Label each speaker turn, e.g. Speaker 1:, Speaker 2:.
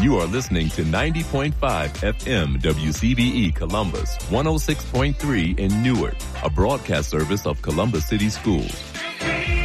Speaker 1: You are listening to 90.5 FM WCBE Columbus, 106.3 in Newark, a broadcast service of Columbus City Schools.